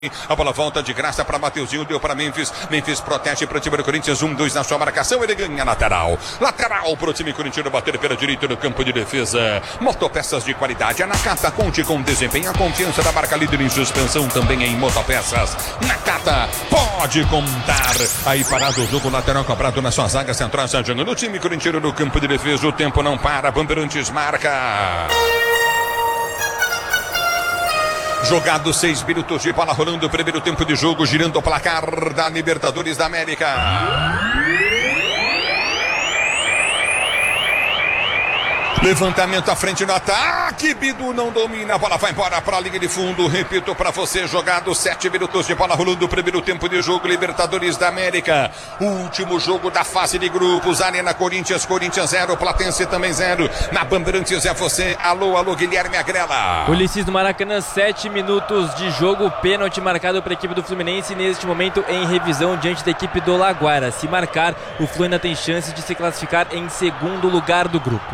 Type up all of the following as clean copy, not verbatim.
A bola volta de graça para Mateuzinho, deu para Memphis. Memphis protege para o time do Corinthians. 1-2 na sua marcação. Ele ganha lateral. Lateral para o time corintiano bater pela direita no campo de defesa. Motopeças de qualidade. A Nakata, conte com desempenho. A confiança da marca líder em suspensão também em motopeças. Nakata pode contar. Aí parado o jogo, lateral cobrado na sua zaga central. Jogando o time corintiano no campo de defesa. O tempo não para. Bandeirantes marca. Jogado 6 minutos de bola rolando, primeiro tempo de jogo, girando o placar da Libertadores da América. Levantamento à frente no ataque, Bidu não domina, a bola vai embora para a linha de fundo, repito para você, jogado 7 minutos de bola rolando, primeiro tempo de jogo, Libertadores da América, o último jogo da fase de grupos, Arena Corinthians 0, Platense também 0, na Bandeirantes é você, alô, Guilherme Agrela. Ulisses do Maracanã, 7 minutos de jogo, pênalti marcado para a equipe do Fluminense, neste momento em revisão diante da equipe do Laguaira, se marcar, o Flu ainda tem chance de se classificar em segundo lugar do grupo.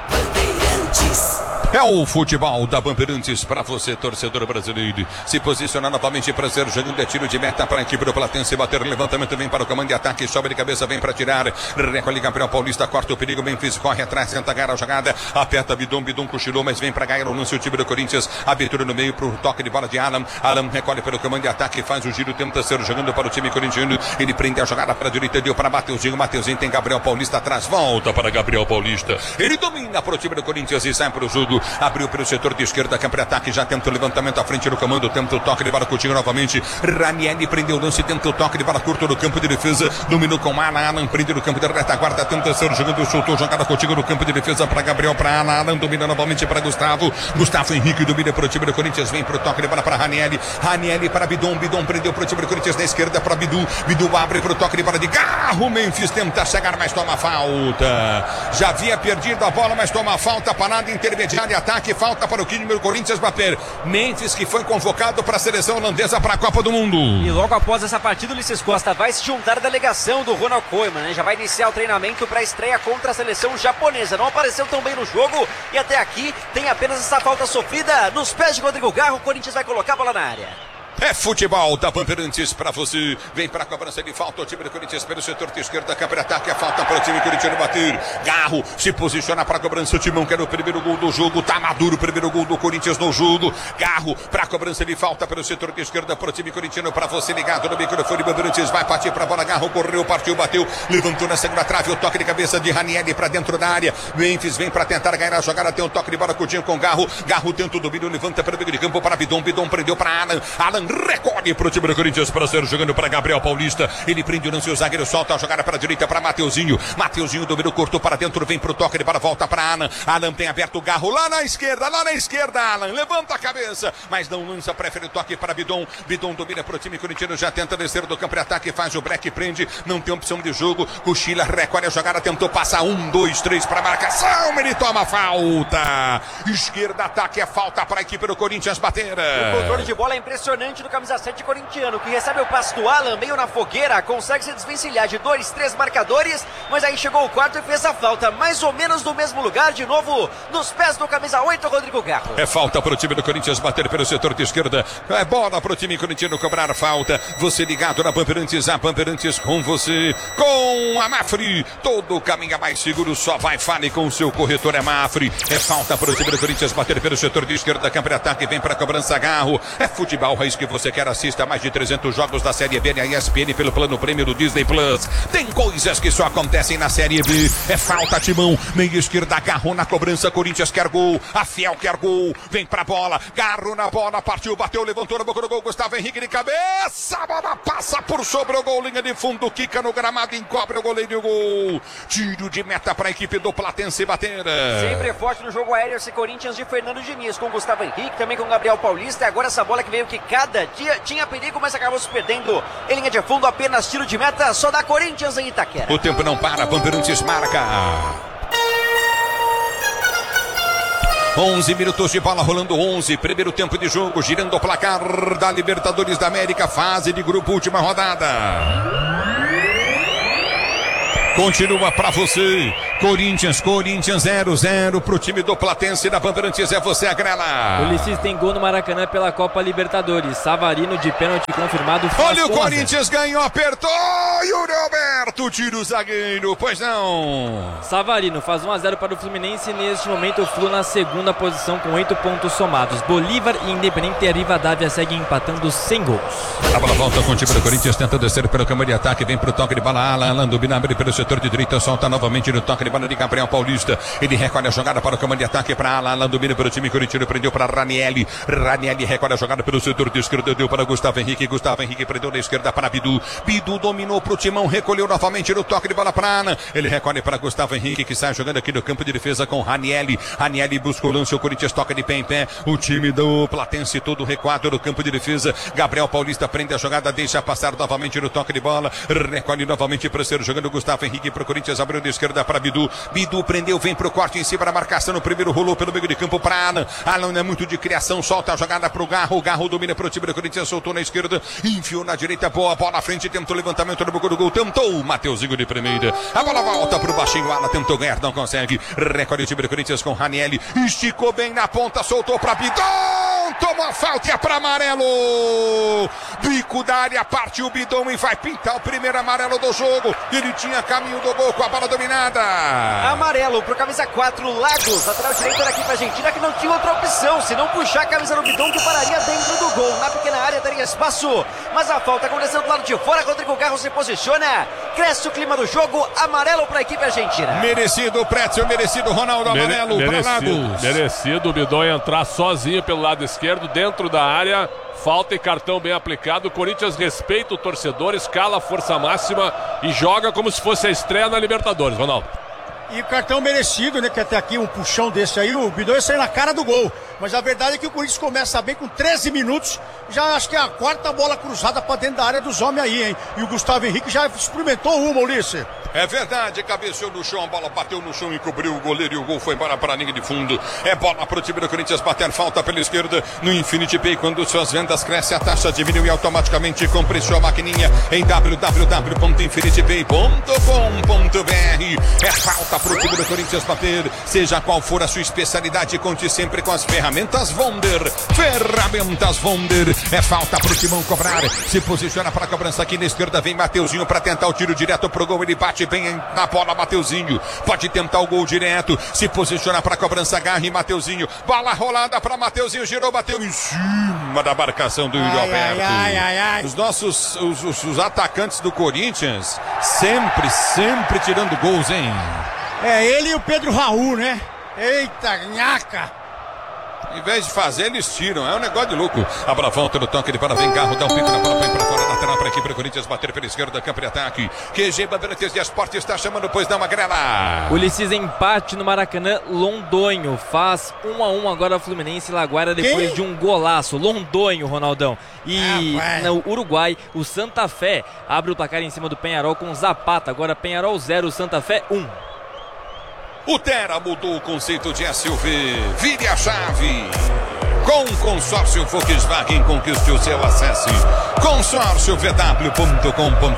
É o futebol da Bandeirantes para você, torcedor brasileiro. Se posiciona novamente para ser jogando, tiro de meta para a equipe do Platense bater, levantamento, vem para o comando de ataque, sobe de cabeça, vem para tirar, recolhe Gabriel Paulista, corta o perigo, Memphis corre atrás, tenta ganhar a jogada, aperta Bidon cochilou, mas vem para ganhar o lance, o time do Corinthians, abertura no meio para o toque de bola de Alan recolhe pelo comando de ataque, faz o giro, tenta ser jogando para o time corintiano, ele prende a jogada para a direita, deu para Mateuzinho tem Gabriel Paulista atrás, volta para Gabriel Paulista, ele domina para o time do Corinthians e sai para o jogo. Abriu pelo setor de esquerda, campo de ataque, já tenta o levantamento à frente do comando, tenta o toque de bola Coutinho novamente, Ranieri prendeu o lance, tenta o toque de bola curto no campo de defesa, dominou com Alan, prende no campo de retaguarda, tenta ser jogando, soltou jogada Coutinho no campo de defesa para Gabriel, para Alan, domina novamente para Gustavo Henrique domina para o time do Corinthians, vem para o toque de bola para Ranieri para Bidon prendeu para o time do Corinthians na esquerda para Bidu abre para o toque de bola de Garro, Memphis tenta chegar, mas toma falta, já havia perdido a bola, mas toma falta, parada intermediária, ataque, falta para o time do Corinthians bater. Memphis, que foi convocado para a seleção holandesa para a Copa do Mundo. E logo após essa partida, o Ulisses Costa vai se juntar à delegação do Ronald Koeman, né? Já vai iniciar o treinamento para a estreia contra a seleção japonesa. Não apareceu tão bem no jogo e até aqui tem apenas essa falta sofrida nos pés de Rodrigo Garro. O Corinthians vai colocar a bola na área. É futebol da Bandeirantes para você. Vem para a cobrança de falta. O time do Corinthians pelo setor de esquerda. Campo de ataque. A falta para o time corintiano bater. Garro se posiciona para a cobrança. O Timão quer o primeiro gol do jogo. Tá maduro o primeiro gol do Corinthians no jogo. Garro para a cobrança de falta pelo setor de esquerda para o time corintiano. Para você ligado no microfone. Bandeirantes vai partir para a bola. Garro correu, partiu, bateu. Levantou na segunda trave. O toque de cabeça de Ranieri para dentro da área. Memphis vem para tentar ganhar a jogada. Tem um toque de bola Coutinho com Garro. Garro tenta o domínio. Levanta para o meio de campo para Bidon prendeu para Alan recolhe para o time do Corinthians para ser jogando para Gabriel Paulista. Ele prende o lance, o zagueiro solta a jogada para a direita para Mateuzinho dominou, cortou para dentro, vem para o toque de bola, volta para Alan tem aberto o Garro lá na esquerda, Alan levanta a cabeça, mas não lança, prefere o toque para Bidon domina para o time corintiano, já tenta descer do campo de ataque, faz o break, prende, não tem opção de jogo, cochila, recolhe a jogada, tentou passar 1, 2, 3 para a marcação, ele toma falta, esquerda, ataque, é falta para a equipe do Corinthians bater. O controle de bola é impressionante do camisa 7 corintiano, que recebe o passe do Alan, meio na fogueira, consegue se desvencilhar de 2, 3 marcadores, mas aí chegou o quarto e fez a falta, mais ou menos no mesmo lugar, de novo, nos pés do camisa 8, Rodrigo Garro. É falta para o time do Corinthians bater pelo setor de esquerda, é bola para o time corintiano cobrar falta, você ligado na Bandeirantes, a Bandeirantes com você, com a Mafre, todo caminho é mais seguro, só vai, fale com o seu corretor, é Mafre, é falta para o time do Corinthians bater pelo setor de esquerda, campo de ataque, vem para a cobrança Garro, é futebol raiz que você quer, assista mais de 300 jogos da Série B na ESPN pelo plano prêmio do Disney Plus. Tem coisas que só acontecem na Série B. É falta, Timão. Meia esquerda, Garro na cobrança. Corinthians quer gol. A Fiel quer gol. Vem pra bola. Garro na bola. Partiu, bateu, levantou na boca do gol. Gustavo Henrique de cabeça. A bola passa por sobre o gol. Linha de fundo. Quica no gramado. Encobre o goleiro e o gol. Tiro de meta para a equipe do Platense bater. Sempre forte no jogo aéreo esse Corinthians de Fernando Diniz. Com Gustavo Henrique, também com Gabriel Paulista. E agora essa bola que veio que cada dia tinha perigo, mas acabou se perdendo. Em linha de fundo, apenas tiro de meta, só da Corinthians em Itaquera. O tempo não para, Bandeirantes marca. 11 minutos de bola rolando, 11, primeiro tempo de jogo, girando o placar da Libertadores da América, fase de grupo, última rodada. Continua para você, Corinthians 0-0 pro time do Platense da Bandeirantes. É você, Agrela. O Licis tem gol no Maracanã pela Copa Libertadores. Savarino de pênalti confirmado. Olha, o Corinthians ganhou, apertou. E o Roberto tira o zagueiro. Pois não. Savarino faz 1-0 para o Fluminense. Neste momento o Flu na segunda posição com 8 pontos somados. Bolívar e Independente e Rivadavia seguem empatando sem gols. A bola volta com o time do Corinthians, tenta descer pelo campo de ataque, vem pro toque de bola. Alan do Binabre pelo setor de direita, solta novamente no toque de bola de Gabriel Paulista. Ele recolhe a jogada para o campo de ataque para Alan do Binabre pelo time corintiano, prendeu para Ranieri. Ranieri recolhe a jogada pelo setor de esquerda, deu para Gustavo Henrique. Gustavo Henrique prendeu na esquerda para Bidu. Bidu dominou pro Timão, recolheu novamente no toque de bola para Alan. Ele recolhe para Gustavo Henrique, que sai jogando aqui no campo de defesa com Ranieri. Ranieri busca o lance, o Corinthians toca de pé em pé. O time do Platense todo recuado no campo de defesa. Gabriel Paulista prende a jogada, deixa passar novamente no toque de bola. Recolhe novamente para ser jogando Gustavo Henrique para o Corinthians, abriu de esquerda para Bidu. Bidu prendeu, vem pro corte em cima da marcação. No primeiro rolou pelo meio de campo para Alan. Alan é muito de criação, solta a jogada pro Garro. O Garro domina pro time do Corinthians, soltou na esquerda, enfiou na direita, boa bola na frente, tentou levantamento no boca do gol, tentou o Mateuzinho de primeira. A bola volta pro baixinho, Alan tentou ganhar, não consegue. Recolhe o time do Corinthians com Ranieri, esticou bem na ponta, soltou para Bidu. Tomou a falta, é para amarelo. Bico da área, partiu o Bidon e vai pintar o primeiro amarelo do jogo. Ele tinha caminho do gol com a bola dominada. Amarelo pro camisa 4, Lagos, lateral direito da equipe argentina, que não tinha outra opção, se não puxar a camisa do Bidon, que pararia dentro do gol. Na pequena área teria espaço, mas a falta aconteceu do lado de fora. Rodrigo Garro se posiciona, cresce o clima do jogo, amarelo para a equipe argentina. Merecido o Pretzel, merecido Ronaldo, amarelo para Lagos. Merecido o Bidon entrar sozinho pelo lado esquerdo, dentro da área. Falta e cartão bem aplicado. O Corinthians respeita o torcedor, escala a força máxima e joga como se fosse a estreia na Libertadores, Ronaldo. E cartão merecido, né? Que até aqui um puxão desse aí, o Bidon ia sair na cara do gol. Mas a verdade é que o Corinthians começa bem com 13 minutos. Já acho que é a quarta bola cruzada pra dentro da área dos homens aí, hein? E o Gustavo Henrique já experimentou uma, Ulisses. É verdade, cabeceou no chão, a bola bateu no chão, encobriu o goleiro e o gol foi para a linha de fundo. É bola pro time do Corinthians bater falta pela esquerda no Infinity Pay. Quando suas vendas crescem, a taxa diminui automaticamente. Compre sua maquininha em www.infinitipay.com.br. É falta pro time do Corinthians bater. Seja qual for a sua especialidade, conte sempre com as ferramentas Wonder. Ferramentas Wonder. É falta pro Timão cobrar. Se posiciona para a cobrança aqui na esquerda. Vem Mateuzinho para tentar o tiro direto pro gol. Ele bate bem na bola, Mateuzinho. Pode tentar o gol direto. Se posiciona para a cobrança, Garre, Mateuzinho. Bola rolada para Mateuzinho. Girou, bateu em cima da marcação do Yuri Alberto. Os nossos os atacantes do Corinthians sempre tirando gols, hein? É ele e o Pedro Raul, né? Eita, nhaca! Em vez de fazer, eles tiram. É um negócio de louco. A bola volta no toque de bola. Vem Garro, dá um pico na bola, vem pra fora, lateral pra equipe do Corinthians bater pela esquerda, campo de ataque. QG Bandeirantes de Esporte está chamando, pois dá uma grela. Ulisses empate no Maracanã. Londonho faz 1-1 agora o Fluminense Laguaira depois de um golaço. Londonho, Ronaldão. E no Uruguai, o Santa Fé abre o placar em cima do Penharol com Zapata. Agora Penharol 0, Santa Fé 1. O Tera mudou o conceito de SUV. Vire a chave. Com o consórcio Volkswagen, conquiste o seu acesso. consórciovw.com.br.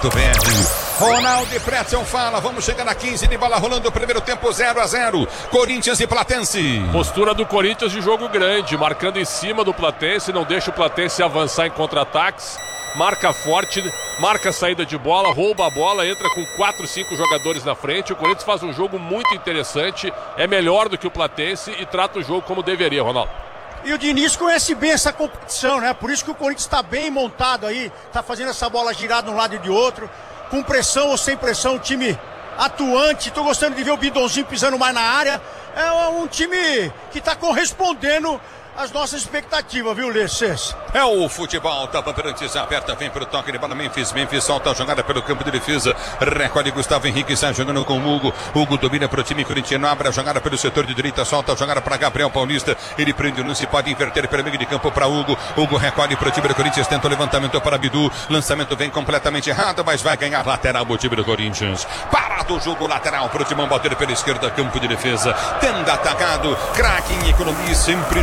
Ronaldo e Pretzel fala. Vamos chegar na 15 de bola rolando o primeiro tempo 0-0. Corinthians e Platense. Postura do Corinthians de jogo grande, marcando em cima do Platense, não deixa o Platense avançar em contra-ataques. Marca forte, marca a saída de bola, rouba a bola, entra com 4, 5 jogadores na frente. O Corinthians faz um jogo muito interessante, é melhor do que o Platense e trata o jogo como deveria, Ronaldo. E o Diniz conhece bem essa competição, né? Por isso que o Corinthians está bem montado aí, tá fazendo essa bola girar de um lado e de outro, com pressão ou sem pressão, o time atuante. Tô gostando de ver o Bidonzinho pisando mais na área. É um time que tá correspondendo as nossas expectativas, viu, Ulisses? É o futebol da Bandeirantes aberta, vem pro toque de bola, Memphis solta a jogada pelo campo de defesa, recolhe Gustavo Henrique, sai jogando com o Hugo domina pro time corintiano, abre a jogada pelo setor de direita, solta a jogada para Gabriel Paulista, ele prende o lance, pode inverter pelo meio de campo para Hugo recolhe pro time do Corinthians, tenta o levantamento para Bidu, lançamento vem completamente errado, mas vai ganhar lateral pro time do Corinthians, parado o jogo lateral pro Timão bater pela esquerda, campo de defesa, tendo atacado, craque em economia, sempre jogando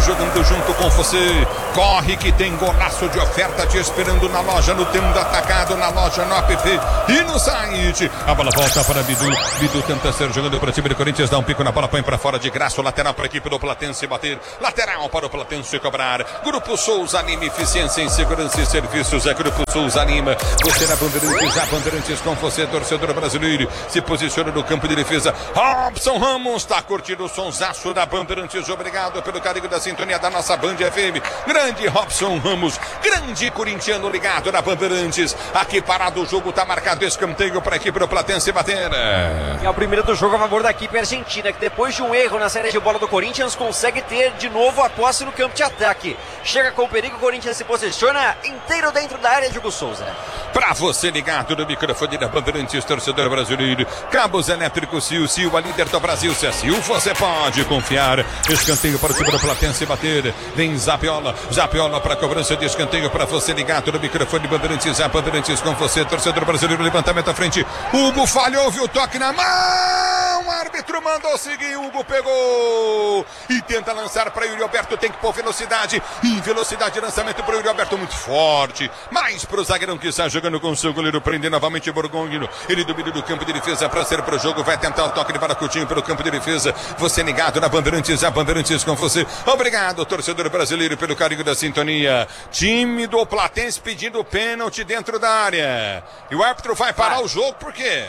junto com você. Corre que tem golaço de oferta te esperando na loja, no Tenda Atacado, na loja, no app e no site. A bola volta para Bidu. Bidu tenta ser jogando para o time do Corinthians, dá um pico na bola, põe para fora de graça. O lateral para a equipe do Platense bater. Lateral para o Platense cobrar. Grupo Souza Anima, eficiência em segurança e serviços. É Grupo Souza Anima. Você na Bandeirantes, a Bandeirantes com você, torcedor brasileiro. Se posiciona no campo de defesa. Robson Ramos está curtindo o sonsaço da Bandeirantes. Obrigado pelo carinho da sintonia da nossa Band FM. Grande Robson Ramos, grande corintiano ligado na Bandeirantes. Aqui parado o jogo, tá marcado escanteio para a equipe do Platense bater. É o primeiro do jogo a favor da equipe argentina, que depois de um erro na série de bola do Corinthians, consegue ter de novo a posse no campo de ataque. Chega com o perigo, o Corinthians se posiciona inteiro dentro da área de Hugo Souza. Para você ligado no microfone da Bandeirantes, torcedor brasileiro. Cabos elétricos Sil, a líder do Brasil. Se é Sil, você pode confiar. Escanteio para o time do Platense bater. Vem Zapiola para cobrança de escanteio para você ligado no microfone Bandeirantes. A Bandeirantes com você, torcedor brasileiro. Levantamento à frente. Hugo falhou, viu o toque na mão. O árbitro mandou seguir. Hugo pegou e tenta lançar para Yuri Alberto. Tem que pôr velocidade. Em velocidade de lançamento para Yuri Alberto, muito forte. Mais para o zagueirão que está jogando com o seu goleiro. Prende novamente Borgonho. Ele domina do campo de defesa para ser para o jogo. Vai tentar o toque de Baracutinho pelo campo de defesa. Você ligado na Bandeirantes, a Bandeirantes com você. Obrigado, torcedor brasileiro, pelo carinho da sintonia. Time do Platense pedindo pênalti dentro da área. E o árbitro vai parar o jogo, por quê?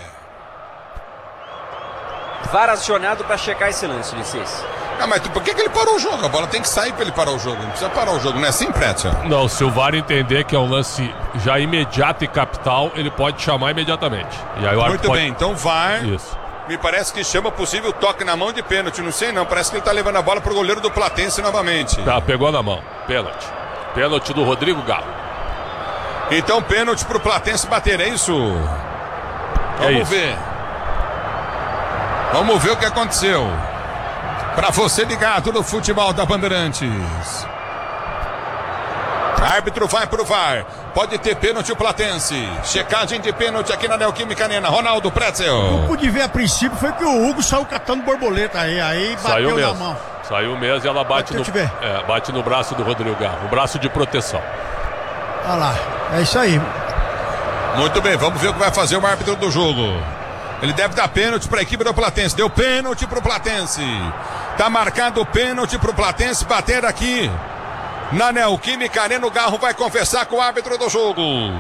VAR acionado para checar esse lance, Ulisses. Ah, mas por que ele parou o jogo? A bola tem que sair para ele parar o jogo. Não precisa parar o jogo, não é assim, Pretzel? Não, se o VAR entender que é um lance já imediato e capital, ele pode chamar imediatamente. E aí o muito pode... bem, então VAR. Isso. Me parece que chama possível toque na mão de pênalti. Não sei não, parece que ele tá levando a bola pro goleiro do Platense novamente. Tá, pegou na mão. Pênalti. Pênalti do Rodrigo Galo. Então pênalti pro Platense bater, é isso? Vamos ver. Vamos ver o que aconteceu. Pra você ligado no futebol da Bandeirantes. Árbitro vai pro VAR. Pode ter pênalti o Platense. Checagem de pênalti aqui na Neoquímica Arena. Ronaldo Pretzel. O que pude ver a princípio foi que o Hugo saiu catando borboleta aí bateu saiu mesmo. na mão. Saiu mesmo e ela bate bate no braço do Rodrigo Galo. O braço de proteção. Olha lá, é isso aí. Muito bem, vamos ver o que vai fazer o árbitro do jogo. Ele deve dar pênalti para a equipe do Platense. Deu pênalti para o Platense. Tá marcado o pênalti para o Platense bater aqui na Neoquímica Arena. O Garro vai conversar com o árbitro do jogo.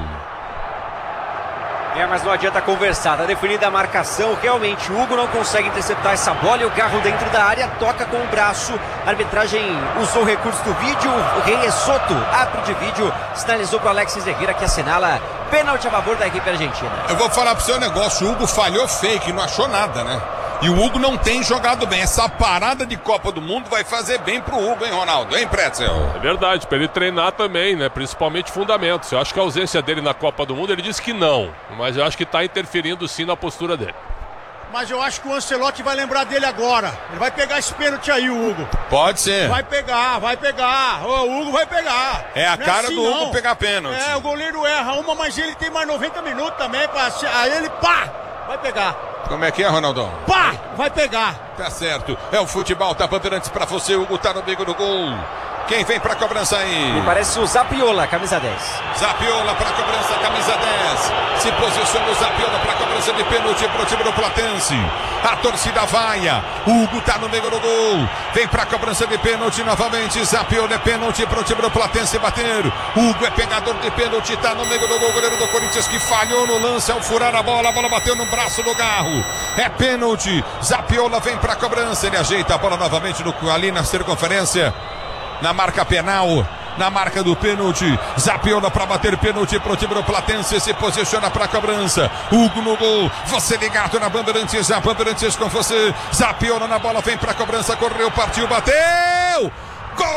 Mas não adianta conversar, tá definida a marcação. Realmente o Hugo não consegue interceptar essa bola e o Garro dentro da área toca com o braço. A arbitragem usou o recurso do vídeo. O Reyes Soto, árbitro de vídeo, sinalizou para o Alexis Herrera, que assinala pênalti a favor da equipe argentina. Eu vou falar pro seu negócio, o Hugo falhou fake, não achou nada, né? E o Hugo não tem jogado bem. Essa parada de Copa do Mundo vai fazer bem pro Hugo, hein, Ronaldo? Hein, Pretzel? É verdade, para ele treinar também, né? Principalmente fundamentos. Eu acho que a ausência dele na Copa do Mundo, ele disse que não. Mas eu acho que tá interferindo sim na postura dele. Mas eu acho que o Ancelotti vai lembrar dele agora. Ele vai pegar esse pênalti aí, o Hugo. Pode ser. Vai pegar. O Hugo vai pegar. É a cara do Hugo não. pegar pênalti. É, o goleiro erra uma, mas ele tem mais 90 minutos também. Aí ele, pá, vai pegar. Como é que é, Ronaldão? Pá, vai pegar. Tá certo. É o futebol da Bandeirantes pra você. O Hugo tá no meio do gol. Quem vem pra cobrança aí? Me parece o Zapiola, camisa 10. Zapiola pra cobrança, camisa 10. Se posiciona o Zapiola pra cobrança de pênalti pro time do Platense. A torcida vaia. Hugo tá no meio do gol. Vem pra cobrança de pênalti novamente. Zapiola é pênalti pro time do Platense bater. Hugo é pegador de pênalti, tá no meio do gol. Goleiro do Corinthians que falhou no lance ao furar a bola bateu no braço do Garro. É pênalti. Zapiola vem pra cobrança. Ele ajeita a bola novamente ali na circunferência. Na marca penal, na marca do pênalti. Zapiola para bater pênalti pro time do Platense. Se posiciona para cobrança. Hugo no gol. Você ligado na Bandeirantes. A Bandeirantes com você. Zapiola na bola, vem para cobrança. Correu, partiu, bateu. Gol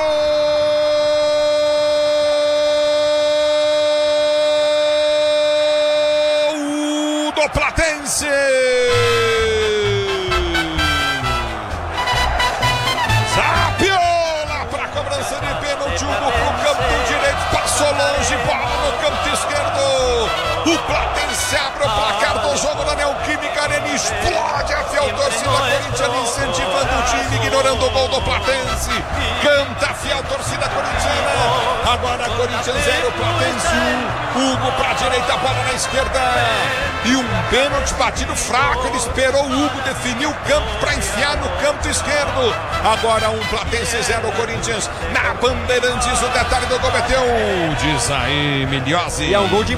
do Platense. Passou longe, bola no canto esquerdo. O Platense abre o placar do jogo da Neoquímica Arena. Explode a fiel torcida corintiana, incentivando o time. comemorando o gol do Platense. Canta a fiel torcida corintiana. Agora Corinthians 0, Platense 1. Hugo pra direita, bola na esquerda. E um pênalti batido fraco. Ele esperou o Hugo definir o campo para enfiar no canto esquerdo. Agora Platense 0, Corinthians na Bandeirantes. O detalhe do gol é teu. Diz aí, Milhose. E é um gol de